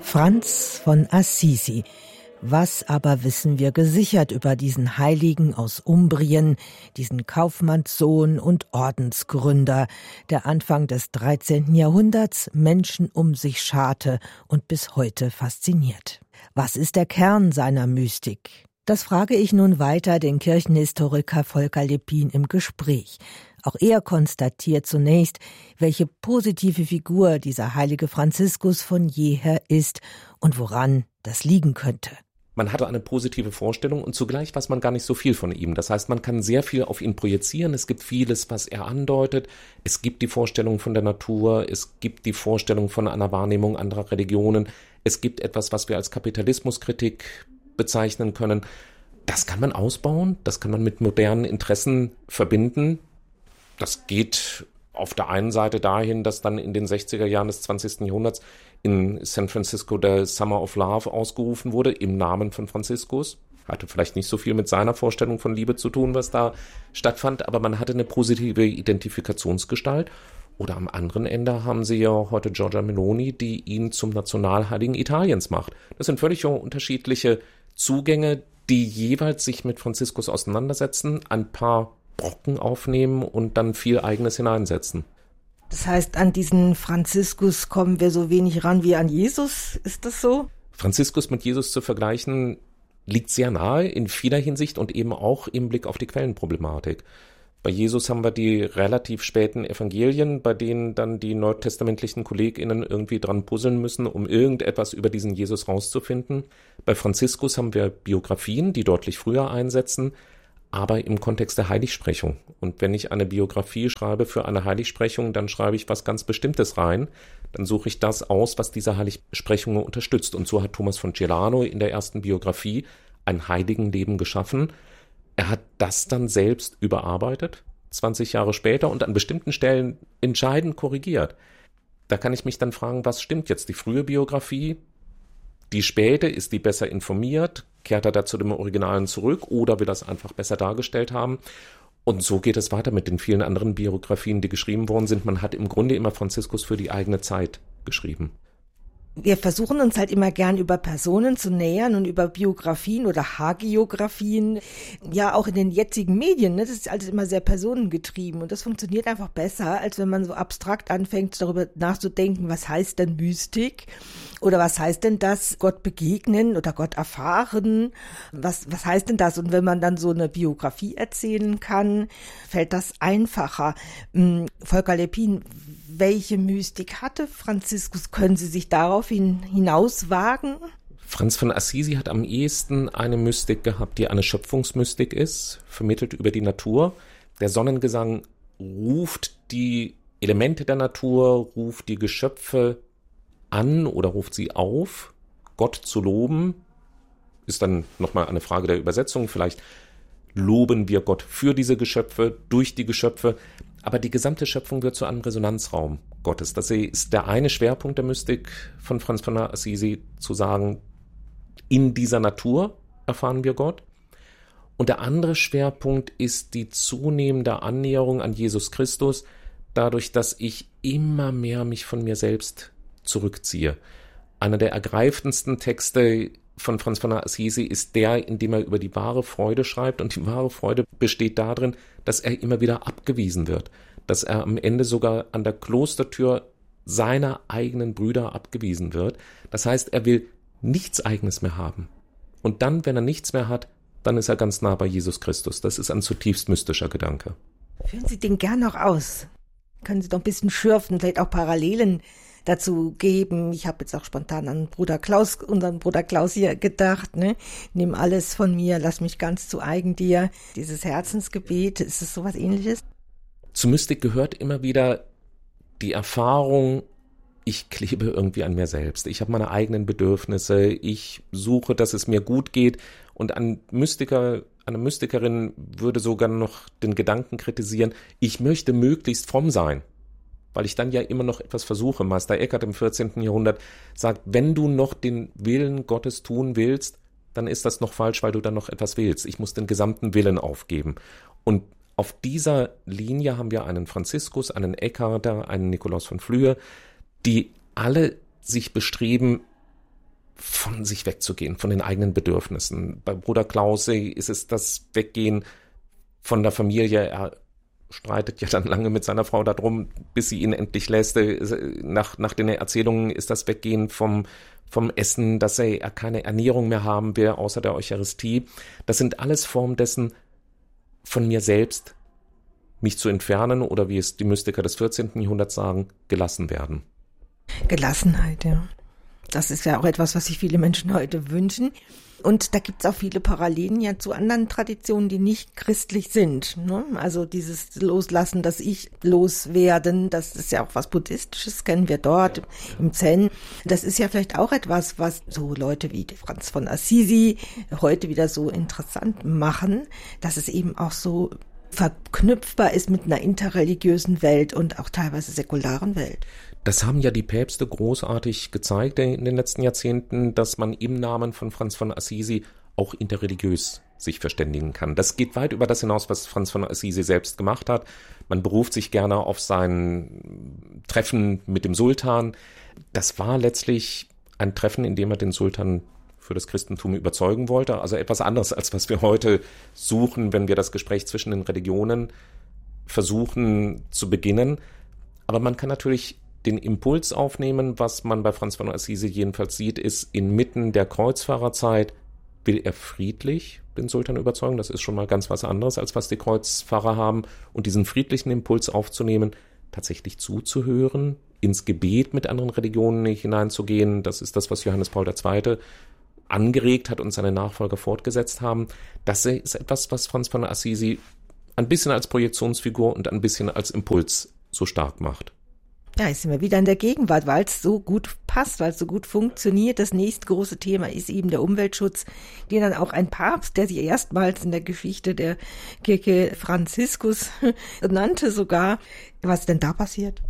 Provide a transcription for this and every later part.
Franz von Assisi. Was aber wissen wir gesichert über diesen Heiligen aus Umbrien, diesen Kaufmannssohn und Ordensgründer, der Anfang des 13. Jahrhunderts Menschen um sich scharte und bis heute fasziniert? Was ist der Kern seiner Mystik? Das frage ich nun weiter den Kirchenhistoriker Volker Lepin im Gespräch. Auch er konstatiert zunächst, welche positive Figur dieser heilige Franziskus von jeher ist und woran das liegen könnte. Man hatte eine positive Vorstellung und zugleich weiß man gar nicht so viel von ihm. Das heißt, man kann sehr viel auf ihn projizieren. Es gibt vieles, was er andeutet. Es gibt die Vorstellung von der Natur. Es gibt die Vorstellung von einer Wahrnehmung anderer Religionen. Es gibt etwas, was wir als Kapitalismuskritik bezeichnen können. Das kann man ausbauen. Das kann man mit modernen Interessen verbinden. Das geht auf der einen Seite dahin, dass dann in den 60er Jahren des 20. Jahrhunderts in San Francisco der Summer of Love ausgerufen wurde, im Namen von Franziskus. Hatte vielleicht nicht so viel mit seiner Vorstellung von Liebe zu tun, was da stattfand, aber man hatte eine positive Identifikationsgestalt. Oder am anderen Ende haben sie ja heute Giorgia Meloni, die ihn zum Nationalheiligen Italiens macht. Das sind völlig unterschiedliche Zugänge, die jeweils sich mit Franziskus auseinandersetzen, ein paar Brocken aufnehmen und dann viel Eigenes hineinsetzen. Das heißt, an diesen Franziskus kommen wir so wenig ran wie an Jesus, ist das so? Franziskus mit Jesus zu vergleichen, liegt sehr nahe in vieler Hinsicht und eben auch im Blick auf die Quellenproblematik. Bei Jesus haben wir die relativ späten Evangelien, bei denen dann die neutestamentlichen KollegInnen irgendwie dran puzzeln müssen, um irgendetwas über diesen Jesus rauszufinden. Bei Franziskus haben wir Biografien, die deutlich früher einsetzen, aber im Kontext der Heiligsprechung. Und wenn ich eine Biografie schreibe für eine Heiligsprechung, dann schreibe ich was ganz Bestimmtes rein. Dann suche ich das aus, was diese Heiligsprechung unterstützt. Und so hat Thomas von Celano in der ersten Biografie ein Heiligenleben geschaffen. Er hat das dann selbst überarbeitet, 20 Jahre später, und an bestimmten Stellen entscheidend korrigiert. Da kann ich mich dann fragen, was stimmt jetzt? Die frühe Biografie, die späte, ist die besser informiert? Kehrt er da zu dem Originalen zurück oder will das einfach besser dargestellt haben? Und so geht es weiter mit den vielen anderen Biografien, die geschrieben worden sind. Man hat im Grunde immer Franziskus für die eigene Zeit geschrieben. Wir versuchen uns halt immer gern über Personen zu nähern und über Biografien oder Hagiografien, ja auch in den jetzigen Medien, ne? Das ist alles immer sehr personengetrieben und das funktioniert einfach besser, als wenn man so abstrakt anfängt, darüber nachzudenken, was heißt denn Mystik oder was heißt denn das, Gott begegnen oder Gott erfahren, was heißt denn das? Und wenn man dann so eine Biografie erzählen kann, fällt das einfacher. Volker Lepin, welche Mystik hatte Franziskus? Können Sie sich darauf hinauswagen? Franz von Assisi hat am ehesten eine Mystik gehabt, die eine Schöpfungsmystik ist, vermittelt über die Natur. Der Sonnengesang ruft die Elemente der Natur, ruft die Geschöpfe an oder ruft sie auf, Gott zu loben. Ist dann nochmal eine Frage der Übersetzung. Vielleicht loben wir Gott für diese Geschöpfe, durch die Geschöpfe. Aber die gesamte Schöpfung wird zu einem Resonanzraum Gottes. Das ist der eine Schwerpunkt der Mystik von Franz von Assisi, zu sagen, in dieser Natur erfahren wir Gott. Und der andere Schwerpunkt ist die zunehmende Annäherung an Jesus Christus, dadurch, dass ich immer mehr mich von mir selbst zurückziehe. Einer der ergreifendsten Texte von Franz von Assisi ist der, in dem er über die wahre Freude schreibt. Und die wahre Freude besteht darin, dass er immer wieder abgewiesen wird. Dass er am Ende sogar an der Klostertür seiner eigenen Brüder abgewiesen wird. Das heißt, er will nichts Eigenes mehr haben. Und dann, wenn er nichts mehr hat, dann ist er ganz nah bei Jesus Christus. Das ist ein zutiefst mystischer Gedanke. Führen Sie den gern noch aus. Können Sie doch ein bisschen schürfen, vielleicht auch Parallelen dazu geben. Ich habe jetzt auch spontan an unseren Bruder Klaus hier gedacht, ne? Nimm alles von mir, lass mich ganz zu eigen dir. Dieses Herzensgebet, ist es sowas Ähnliches? Zu Mystik gehört immer wieder die Erfahrung, ich klebe irgendwie an mir selbst. Ich habe meine eigenen Bedürfnisse. Ich suche, dass es mir gut geht. Und ein Mystiker, eine Mystikerin würde sogar noch den Gedanken kritisieren, ich möchte möglichst fromm sein. Weil ich dann ja immer noch etwas versuche. Meister Eckhart im 14. Jahrhundert sagt, wenn du noch den Willen Gottes tun willst, dann ist das noch falsch, weil du dann noch etwas willst. Ich muss den gesamten Willen aufgeben. Und auf dieser Linie haben wir einen Franziskus, einen Eckhart, einen Nikolaus von Flühe, die alle sich bestreben, von sich wegzugehen, von den eigenen Bedürfnissen. Bei Bruder Klaus ist es das Weggehen von der Familie. Er streitet ja dann lange mit seiner Frau darum, bis sie ihn endlich lässt. Nach den Erzählungen ist das Weggehen vom Essen, dass er keine Ernährung mehr haben will, außer der Eucharistie. Das sind alles Formen dessen, von mir selbst mich zu entfernen oder wie es die Mystiker des 14. Jahrhunderts sagen, gelassen werden. Gelassenheit, ja. Das ist ja auch etwas, was sich viele Menschen heute wünschen. Und da gibt es auch viele Parallelen ja zu anderen Traditionen, die nicht christlich sind. Ne? Also dieses Loslassen, das Ich loswerden, das ist ja auch was Buddhistisches, kennen wir dort im Zen. Das ist ja vielleicht auch etwas, was so Leute wie Franz von Assisi heute wieder so interessant machen, dass es eben auch so verknüpfbar ist mit einer interreligiösen Welt und auch teilweise säkularen Welt. Das haben ja die Päpste großartig gezeigt in den letzten Jahrzehnten, dass man im Namen von Franz von Assisi auch interreligiös sich verständigen kann. Das geht weit über das hinaus, was Franz von Assisi selbst gemacht hat. Man beruft sich gerne auf sein Treffen mit dem Sultan. Das war letztlich ein Treffen, in dem er den Sultan für das Christentum überzeugen wollte. Also etwas anderes, als was wir heute suchen, wenn wir das Gespräch zwischen den Religionen versuchen zu beginnen. Aber man kann natürlich den Impuls aufnehmen, was man bei Franz von Assisi jedenfalls sieht, ist, inmitten der Kreuzfahrerzeit will er friedlich den Sultan überzeugen. Das ist schon mal ganz was anderes, als was die Kreuzfahrer haben. Und diesen friedlichen Impuls aufzunehmen, tatsächlich zuzuhören, ins Gebet mit anderen Religionen hineinzugehen, das ist das, was Johannes Paul II. Angeregt hat und seine Nachfolger fortgesetzt haben. Das ist etwas, was Franz von Assisi ein bisschen als Projektionsfigur und ein bisschen als Impuls so stark macht. Ja, ist immer wieder in der Gegenwart, weil es so gut passt, weil es so gut funktioniert. Das nächste große Thema ist eben der Umweltschutz, den dann auch ein Papst, der sich erstmals in der Geschichte der Kirche Franziskus nannte sogar. Was ist denn da passiert?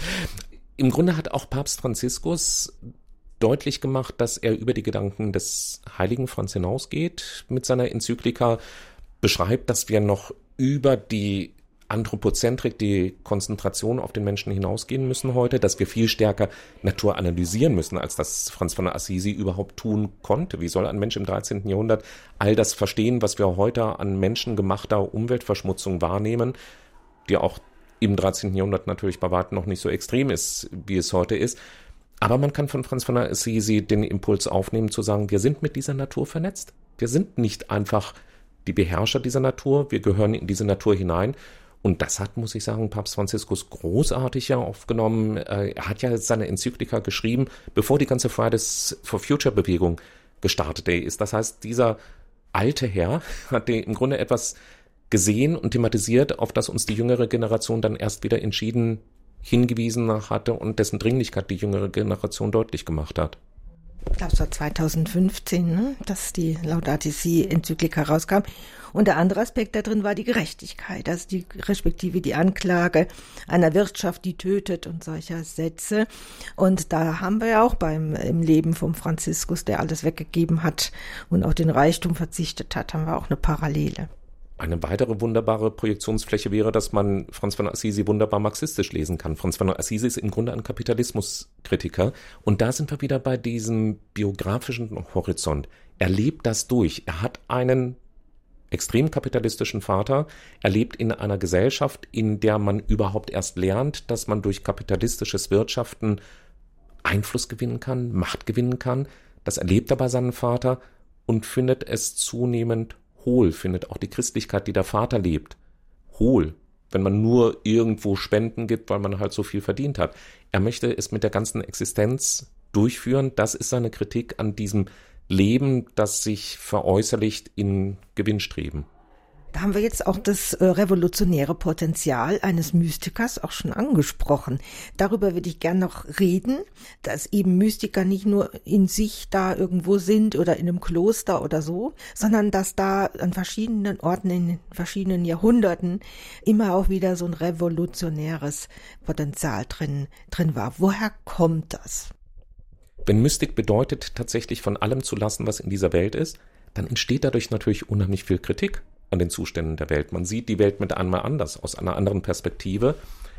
Im Grunde hat auch Papst Franziskus deutlich gemacht, dass er über die Gedanken des heiligen Franz hinausgeht mit seiner Enzyklika, beschreibt, dass wir noch über die Anthropozentrik, die Konzentration auf den Menschen hinausgehen müssen heute, dass wir viel stärker Natur analysieren müssen, als das Franz von Assisi überhaupt tun konnte. Wie soll ein Mensch im 13. Jahrhundert all das verstehen, was wir heute an menschengemachter Umweltverschmutzung wahrnehmen, die auch im 13. Jahrhundert natürlich bei weitem noch nicht so extrem ist, wie es heute ist. Aber man kann von Franz von Assisi den Impuls aufnehmen, zu sagen, wir sind mit dieser Natur vernetzt. Wir sind nicht einfach die Beherrscher dieser Natur, wir gehören in diese Natur hinein. Und das hat, muss ich sagen, Papst Franziskus großartig ja aufgenommen. Er hat ja seine Enzyklika geschrieben, bevor die ganze Fridays for Future Bewegung gestartet ist. Das heißt, dieser alte Herr hat im Grunde etwas gesehen und thematisiert, auf das uns die jüngere Generation dann erst wieder entschieden hingewiesen hatte und dessen Dringlichkeit die jüngere Generation deutlich gemacht hat. Ich glaube, es war 2015, ne, dass die Laudato Si-Enzyklika rauskam. Und der andere Aspekt da drin war die Gerechtigkeit, also respektive die Anklage einer Wirtschaft, die tötet und solcher Sätze. Und da haben wir ja auch im Leben vom Franziskus, der alles weggegeben hat und auf den Reichtum verzichtet hat, haben wir auch eine Parallele. Eine weitere wunderbare Projektionsfläche wäre, dass man Franz von Assisi wunderbar marxistisch lesen kann. Franz von Assisi ist im Grunde ein Kapitalismuskritiker. Und da sind wir wieder bei diesem biografischen Horizont. Er lebt das durch. Er hat einen extrem kapitalistischen Vater. Er lebt in einer Gesellschaft, in der man überhaupt erst lernt, dass man durch kapitalistisches Wirtschaften Einfluss gewinnen kann, Macht gewinnen kann. Das erlebt er bei seinem Vater und findet es zunehmend hohl, findet auch die Christlichkeit, die der Vater lebt, hohl, wenn man nur irgendwo Spenden gibt, weil man halt so viel verdient hat. Er möchte es mit der ganzen Existenz durchführen. Das ist seine Kritik an diesem Leben, das sich veräußerlicht in Gewinnstreben. Da haben wir jetzt auch das revolutionäre Potenzial eines Mystikers auch schon angesprochen. Darüber würde ich gern noch reden, dass eben Mystiker nicht nur in sich da irgendwo sind oder in einem Kloster oder so, sondern dass da an verschiedenen Orten in verschiedenen Jahrhunderten immer auch wieder so ein revolutionäres Potenzial drin war. Woher kommt das? Wenn Mystik bedeutet, tatsächlich von allem zu lassen, was in dieser Welt ist, dann entsteht dadurch natürlich unheimlich viel Kritik an den Zuständen der Welt. Man sieht die Welt mit einmal anders, aus einer anderen Perspektive.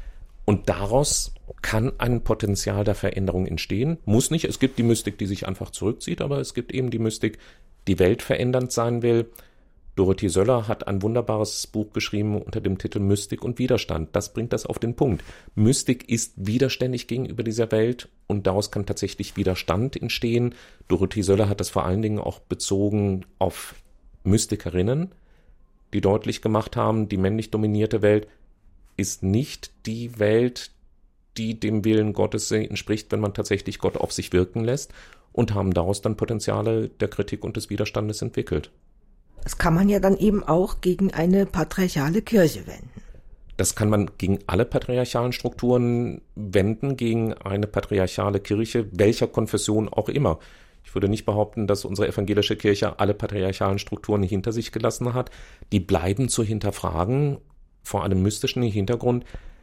Und daraus kann ein Potenzial der Veränderung entstehen. Muss nicht. Es gibt die Mystik, die sich einfach zurückzieht, aber es gibt eben die Mystik, die weltverändernd sein will. Dorothee Söller hat ein wunderbares Buch geschrieben unter dem Titel Mystik und Widerstand. Das bringt das auf den Punkt. Mystik ist widerständig gegenüber dieser Welt und daraus kann tatsächlich Widerstand entstehen. Dorothee Söller hat das vor allen Dingen auch bezogen auf Mystikerinnen, die deutlich gemacht haben, die männlich dominierte Welt ist nicht die Welt, die dem Willen Gottes entspricht, wenn man tatsächlich Gott auf sich wirken lässt, und haben daraus dann Potenziale der Kritik und des Widerstandes entwickelt. Das kann man ja dann eben auch gegen eine patriarchale Kirche wenden. Das kann man gegen alle patriarchalen Strukturen wenden, gegen eine patriarchale Kirche, welcher Konfession auch immer. Ich würde nicht behaupten, dass unsere evangelische Kirche alle patriarchalen Strukturen hinter sich gelassen hat. Die bleiben zu hinterfragen. Vor einem mystischen Hintergrund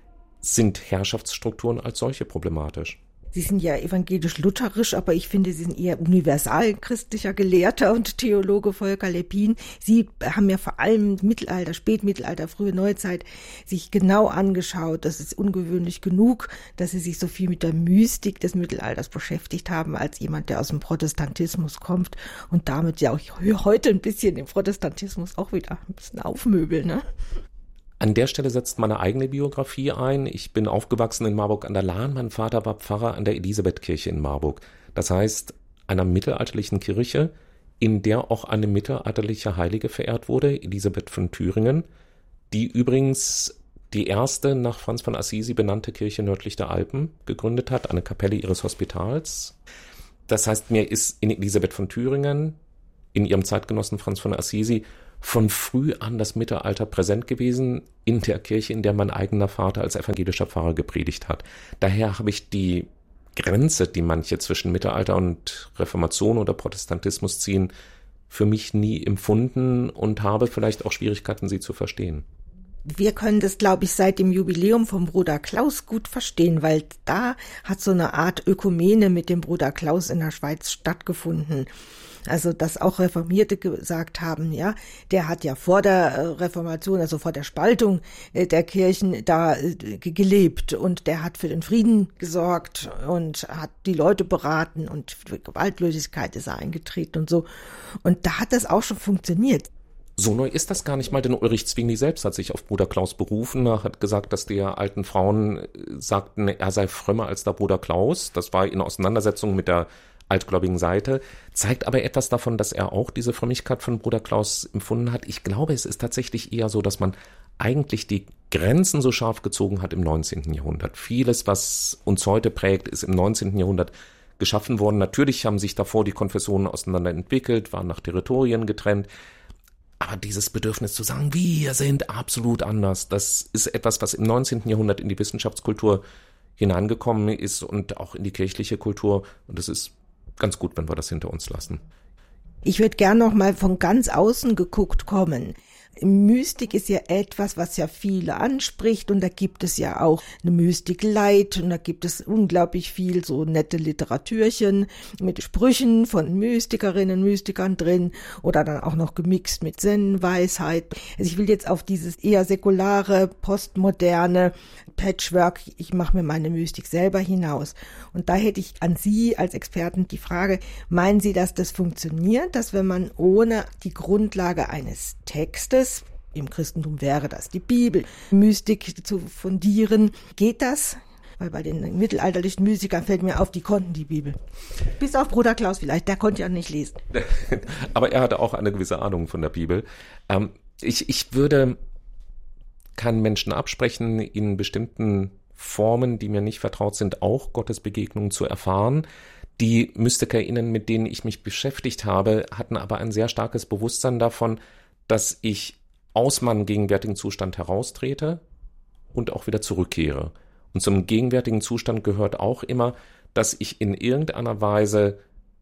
sind Herrschaftsstrukturen als solche problematisch. Sie sind ja evangelisch-lutherisch, aber ich finde, Sie sind eher universal christlicher Gelehrter und Theologe Volker Leppin. Sie haben ja vor allem Mittelalter, Spätmittelalter, frühe Neuzeit sich genau angeschaut. Das ist ungewöhnlich genug, dass Sie sich so viel mit der Mystik des Mittelalters beschäftigt haben, als jemand, der aus dem Protestantismus kommt und damit ja auch heute ein bisschen den Protestantismus auch wieder ein bisschen aufmöbeln, ne? An der Stelle setzt meine eigene Biografie ein. Ich bin aufgewachsen in Marburg an der Lahn. Mein Vater war Pfarrer an der Elisabethkirche in Marburg. Das heißt, einer mittelalterlichen Kirche, in der auch eine mittelalterliche Heilige verehrt wurde, Elisabeth von Thüringen, die übrigens die erste nach Franz von Assisi benannte Kirche nördlich der Alpen gegründet hat, eine Kapelle ihres Hospitals. Das heißt, mir ist in Elisabeth von Thüringen, in ihrem Zeitgenossen Franz von Assisi, von früh an das Mittelalter präsent gewesen in der Kirche, in der mein eigener Vater als evangelischer Pfarrer gepredigt hat. Daher habe ich die Grenze, die manche zwischen Mittelalter und Reformation oder Protestantismus ziehen, für mich nie empfunden und habe vielleicht auch Schwierigkeiten, sie zu verstehen. Wir können das, glaube ich, seit dem Jubiläum vom Bruder Klaus gut verstehen, weil da hat so eine Art Ökumene mit dem Bruder Klaus in der Schweiz stattgefunden. Also, dass auch Reformierte gesagt haben, ja, der hat ja vor der Reformation, also vor der Spaltung der Kirchen da gelebt und der hat für den Frieden gesorgt und hat die Leute beraten und für Gewaltlosigkeit ist er eingetreten und so. Und da hat das auch schon funktioniert. So neu ist das gar nicht mal, denn Ulrich Zwingli selbst hat sich auf Bruder Klaus berufen. Er hat gesagt, dass die alten Frauen sagten, er sei frömmer als der Bruder Klaus. Das war in Auseinandersetzung mit der altgläubigen Seite, zeigt aber etwas davon, dass er auch diese Frömmigkeit von Bruder Klaus empfunden hat. Ich glaube, es ist tatsächlich eher so, dass man eigentlich die Grenzen so scharf gezogen hat im 19. Jahrhundert. Vieles, was uns heute prägt, ist im 19. Jahrhundert geschaffen worden. Natürlich haben sich davor die Konfessionen auseinander entwickelt, waren nach Territorien getrennt. Aber dieses Bedürfnis zu sagen, wir sind absolut anders, das ist etwas, was im 19. Jahrhundert in die Wissenschaftskultur hineingekommen ist und auch in die kirchliche Kultur. Und es ist ganz gut, wenn wir das hinter uns lassen. Ich würde gern noch mal von ganz außen geguckt kommen. Mystik ist ja etwas, was ja viele anspricht und da gibt es ja auch eine Mystik Light und da gibt es unglaublich viel so nette Literatürchen mit Sprüchen von Mystikerinnen, Mystikern drin oder dann auch noch gemixt mit Zen-Weisheit. Also ich will jetzt auf dieses eher säkulare, postmoderne Patchwork, ich mache mir meine Mystik selber hinaus. Und da hätte ich an Sie als Experten die Frage, meinen Sie, dass das funktioniert, dass wenn man ohne die Grundlage eines Textes, im Christentum wäre das die Bibel, Mystik zu fundieren, geht das? Weil bei den mittelalterlichen Mystikern fällt mir auf, die konnten die Bibel. Bis auf Bruder Klaus vielleicht, der konnte ja nicht lesen. Aber er hatte auch eine gewisse Ahnung von der Bibel. Ich würde keinen Menschen absprechen, in bestimmten Formen, die mir nicht vertraut sind, auch Gottes Begegnung zu erfahren. Die MystikerInnen, mit denen ich mich beschäftigt habe, hatten aber ein sehr starkes Bewusstsein davon, dass ich aus meinem gegenwärtigen Zustand heraustrete und auch wieder zurückkehre. Und zum gegenwärtigen Zustand gehört auch immer, dass ich in irgendeiner Weise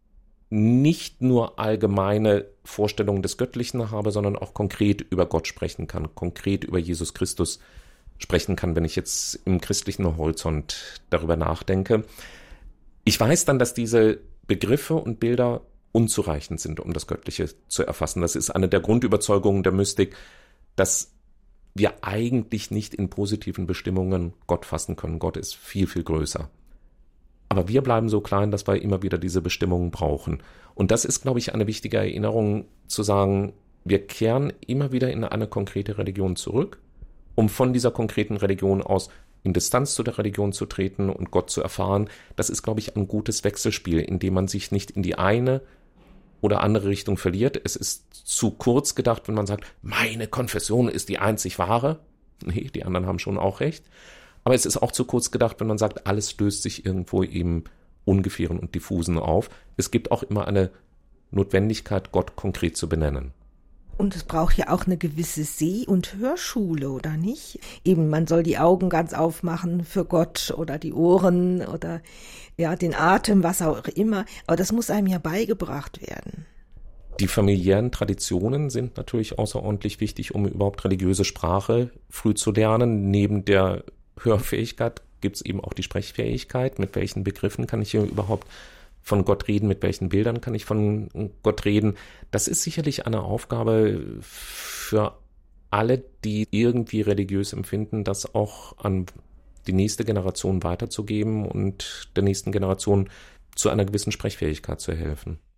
nicht nur allgemeine Vorstellungen des Göttlichen habe, sondern auch konkret über Gott sprechen kann, konkret über Jesus Christus sprechen kann, wenn ich jetzt im christlichen Horizont darüber nachdenke. Ich weiß dann, dass diese Begriffe und Bilder unzureichend sind, um das Göttliche zu erfassen. Das ist eine der Grundüberzeugungen der Mystik, dass wir eigentlich nicht in positiven Bestimmungen Gott fassen können. Gott ist viel, viel größer. Aber wir bleiben so klein, dass wir immer wieder diese Bestimmungen brauchen. Und das ist, glaube ich, eine wichtige Erinnerung, zu sagen, wir kehren immer wieder in eine konkrete Religion zurück, um von dieser konkreten Religion aus in Distanz zu der Religion zu treten und Gott zu erfahren. Das ist, glaube ich, ein gutes Wechselspiel, in dem man sich nicht in die eine oder andere Richtung verliert. Es ist zu kurz gedacht, wenn man sagt, meine Konfession ist die einzig wahre. Nee, die anderen haben schon auch recht. Aber es ist auch zu kurz gedacht, wenn man sagt, alles löst sich irgendwo im Ungefähren und Diffusen auf. Es gibt auch immer eine Notwendigkeit, Gott konkret zu benennen. Und es braucht ja auch eine gewisse Seh- und Hörschule, oder nicht? Eben, man soll die Augen ganz aufmachen für Gott oder die Ohren oder ja, den Atem, was auch immer. Aber das muss einem ja beigebracht werden. Die familiären Traditionen sind natürlich außerordentlich wichtig, um überhaupt religiöse Sprache früh zu lernen. Neben der Hörfähigkeit gibt es eben auch die Sprechfähigkeit. Mit welchen Begriffen kann ich hier überhaupt von Gott reden, mit welchen Bildern kann ich von Gott reden? Das ist sicherlich eine Aufgabe für alle, die irgendwie religiös empfinden, das auch an die nächste Generation weiterzugeben und der nächsten Generation zu einer gewissen Sprechfähigkeit zu helfen.